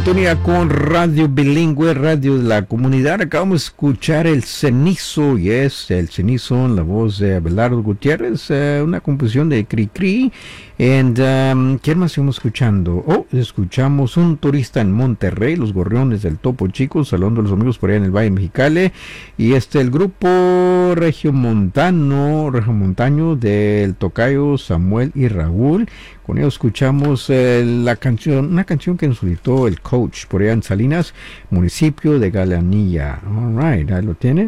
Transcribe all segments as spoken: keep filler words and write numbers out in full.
Sintonía con Radio Bilingüe, Radio de la Comunidad. Acabamos de escuchar El Cenizo, y es El Cenizo en la voz de Abelardo Gutiérrez, uh, una composición de Cri Cri. And, um, ¿quién más estamos escuchando? Oh, escuchamos Un Turista en Monterrey, Los Gorriones del Topo Chico, saludando a los amigos por allá en el Valle Mexicali. Y este, el grupo Regiomontano, Regiomontaño del Tocayo Samuel y Raúl. Con ellos escuchamos eh, la canción, una canción que nos solicitó el coach por allá en Salinas, municipio de Galanilla. All right, ahí lo tiene.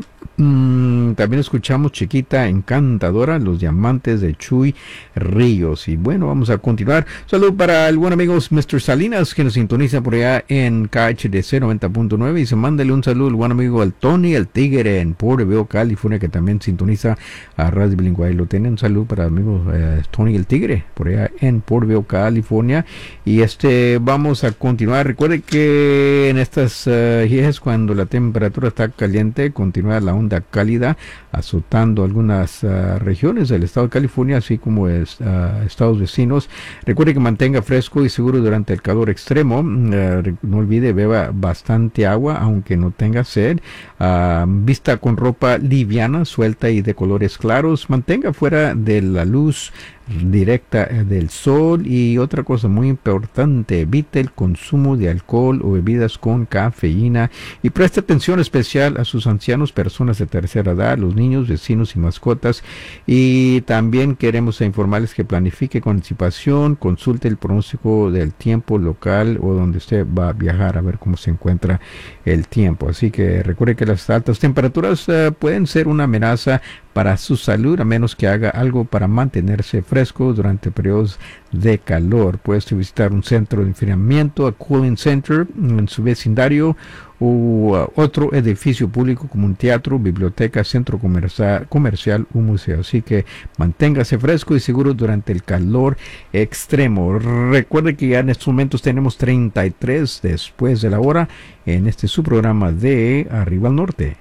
Mm, también escuchamos Chiquita Encantadora, Los Diamantes de Chuy Ríos. Y bueno, vamos a continuar. Saludo para el buen amigo mister Salinas, que nos sintoniza por allá en K H D C noventa punto nueve. Y se mándale un saludo al buen amigo al Tony, el Tigre en Port View, California, que también sintoniza a Radio Bilingüe. Ahí lo tienen. Un saludo para el amigo eh, Tony, el Tigre, por allá en Port View, California. Y este, vamos a continuar. Recuerde que en estas uh, días, cuando la temperatura está caliente, continúa la onda cálida azotando algunas uh, regiones del estado de California, así como es, uh, estados vecinos. Recuerde que mantenga fresco y seguro durante el calor extremo. Uh, no olvide, beba bastante agua, aunque no tenga sed. Uh, vista con ropa liviana, suelta y de colores claros. Mantenga fuera de la luz directa del sol. Y otra cosa muy importante, evite el consumo de alcohol o bebidas con cafeína, y preste atención especial a sus ancianos, personas de tercera edad, los niños, vecinos y mascotas. Y también queremos informarles que planifique con anticipación, consulte el pronóstico del tiempo local o donde usted va a viajar, a ver cómo se encuentra el tiempo. Así que recuerde que las altas temperaturas uh, pueden ser una amenaza para su salud, a menos que haga algo para mantenerse fresco durante periodos de calor. Puede visitar un centro de enfriamiento, a cooling center en su vecindario, o uh, otro edificio público como un teatro, biblioteca, centro comercial, comercial o museo. Así que manténgase fresco y seguro durante el calor extremo. Recuerde que ya en estos momentos tenemos treinta y tres después de la hora en este su programa de Arriba al Norte.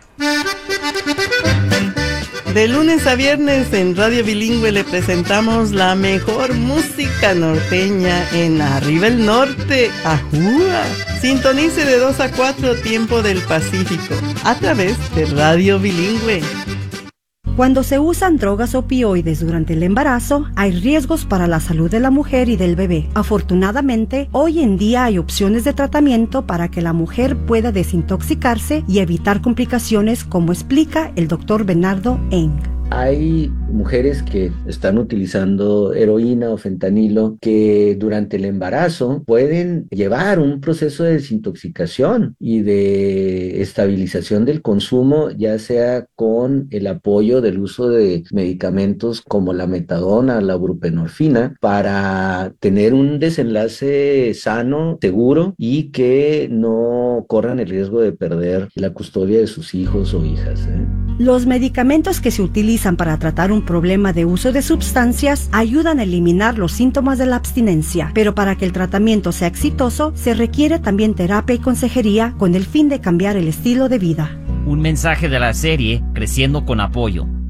De lunes a viernes en Radio Bilingüe le presentamos la mejor música norteña en Arriba el Norte. ¡Ajúa! Sintonice de dos a cuatro tiempo del Pacífico a través de Radio Bilingüe. Cuando se usan drogas opioides durante el embarazo, hay riesgos para la salud de la mujer y del bebé. Afortunadamente, hoy en día hay opciones de tratamiento para que la mujer pueda desintoxicarse y evitar complicaciones, como explica el doctor Bernardo Eng. Hay mujeres que están utilizando heroína o fentanilo que durante el embarazo pueden llevar un proceso de desintoxicación y de estabilización del consumo, ya sea con el apoyo del uso de medicamentos como la metadona, la buprenorfina, para tener un desenlace sano, seguro, y que no corran el riesgo de perder la custodia de sus hijos o hijas, ¿eh? Los medicamentos que se utilizan para tratar un problema de uso de sustancias ayudan a eliminar los síntomas de la abstinencia, pero para que el tratamiento sea exitoso, se requiere también terapia y consejería con el fin de cambiar el estilo de vida. Un mensaje de la serie Creciendo con Apoyo.